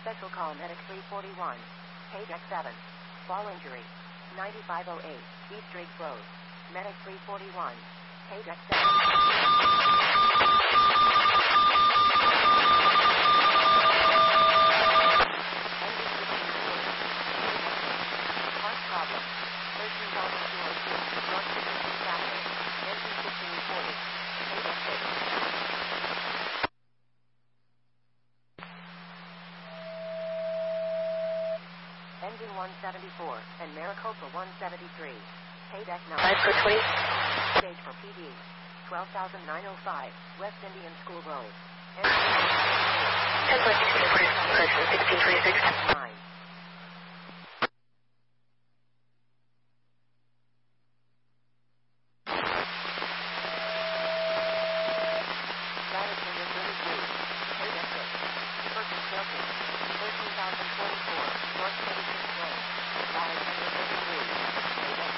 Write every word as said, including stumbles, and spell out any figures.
Special call Medic three forty-one. Page X seven. Ball injury. ninety-five oh eight. East Drake Road. Medic three forty-one. Page X seven. Heart problem. thirteen thousand two oh two. North fifty-two Saturday. Engine fifteen forty. Page X six. Engine one seventy-four, and Maricopa one seventy-three. Pay deck nine. five for twenty. Stage for P D. twelve thousand nine oh five, West Indian School Road. Engine ten for sixteen twenty-six. nine. Latitude is thirty-three. Pay deck six. Person Tilton. thirteen thousand forty-four, North twenty-sixth Lane. Latitude is thirty-three.